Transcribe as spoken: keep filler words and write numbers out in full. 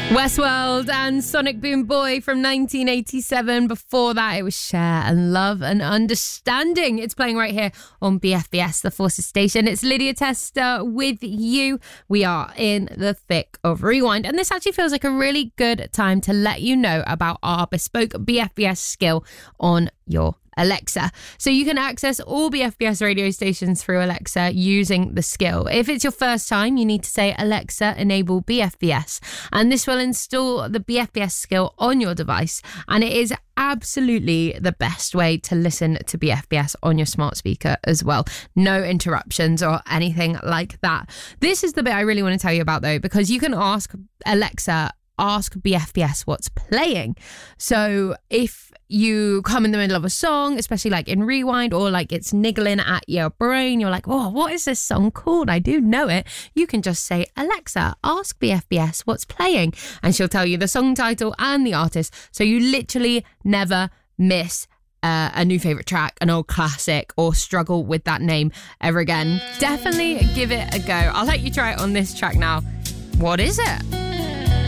Westworld and Sonic Boom Boy from nineteen eighty-seven. Before that, it was Share and Love and Understanding. It's playing right here on B F B S, the Forces Station. It's Lydia Tester with you. We are in the thick of Rewind, and this actually feels like a really good time to let you know about our bespoke B F B S skill on your Alexa. So you can access all B F B S radio stations through Alexa using the skill. If it's your first time, you need to say, Alexa, enable B F B S. And this will install the B F B S skill on your device. And it is absolutely the best way to listen to B F B S on your smart speaker as well. No interruptions or anything like that. This is the bit I really want to tell you about, though, because you can ask Alexa, ask B F B S what's playing. So if you come in the middle of a song, especially like in Rewind, or like it's niggling at your brain, you're like, oh, what is this song called? I do know it. You can just say, Alexa, ask B F B S what's playing, and she'll tell you the song title and the artist. So you literally never miss Uh, a new favourite track, an old classic, or struggle with that name ever again. Definitely give it a go. I'll let you try it on this track now. What is it?